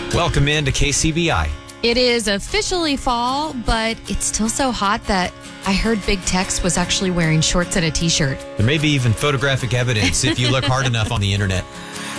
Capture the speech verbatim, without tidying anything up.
Welcome into K C B I. It is officially fall, but it's still so hot that I heard Big Tex was actually wearing shorts and a t-shirt. There may be even photographic evidence if you look hard enough on the internet.